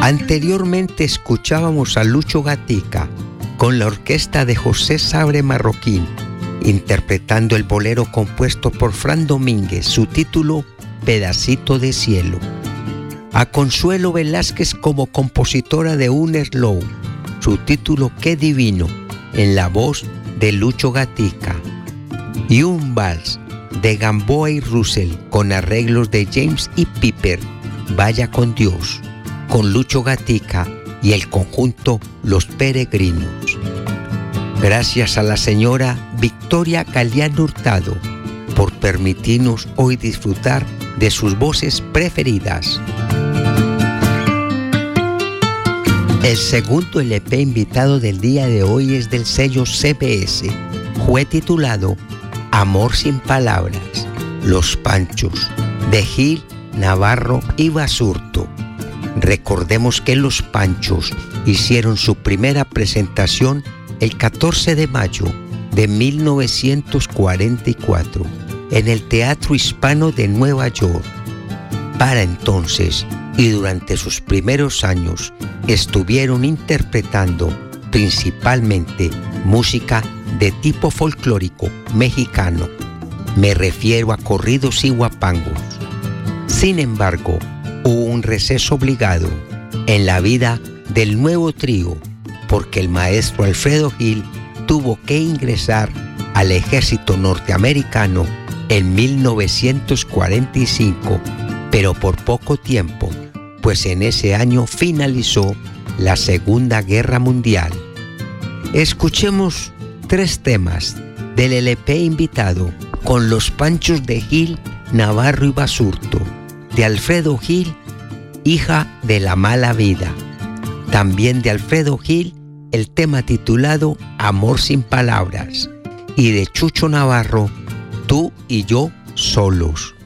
Anteriormente escuchábamos a Lucho Gatica con la orquesta de José Sabre Marroquín, interpretando el bolero compuesto por Fran Domínguez, su título Pedacito de Cielo. A Consuelo Velázquez como compositora de Un Slow, su título Qué Divino, en la voz de Lucho Gatica. Y un vals de Gamboa y Russell con arreglos de James y Piper, Vaya con Dios, con Lucho Gatica y el conjunto Los Peregrinos. Gracias a la señora Victoria Galeano Hurtado por permitirnos hoy disfrutar de sus voces preferidas. El segundo LP invitado del día de hoy es del sello CBS. Fue titulado Amor sin Palabras, Los Panchos, de Gil, Navarro y Basurto. Recordemos que Los Panchos hicieron su primera presentación el 14 de mayo de 1944 en el Teatro Hispano de Nueva York. Para entonces y durante sus primeros años estuvieron interpretando principalmente música de tipo folclórico mexicano. Me refiero a corridos y guapangos. Sin embargo, hubo un receso obligado en la vida del nuevo trío porque el maestro Alfredo Gil tuvo que ingresar al ejército norteamericano en 1945, pero por poco tiempo, pues en ese año finalizó la Segunda Guerra Mundial. Escuchemos 3 temas del LP invitado con Los Panchos de Gil, Navarro y Basurto, de Alfredo Gil, Hija de la Mala Vida. También de Alfredo Gil, el tema titulado Amor sin Palabras, y de Chucho Navarro, Tú y yo solos.